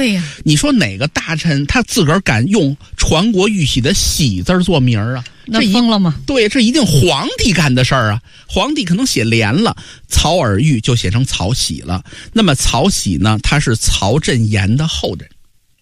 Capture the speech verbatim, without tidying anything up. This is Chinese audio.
对呀， 你说哪个大臣他自个儿敢用传国玉玺的玺字做名啊？ 那疯了吗？ 对，这一定皇帝干的事儿啊！皇帝可能写连了，曹尔玉就写成曹玺了。那么曹玺呢，他是曹振炎的后人。